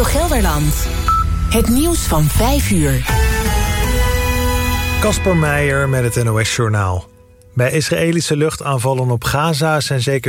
Gelderland. Het nieuws van 5 uur. Kasper Meijer met het NOS-journaal. Bij Israëlische luchtaanvallen op Gaza zijn zeker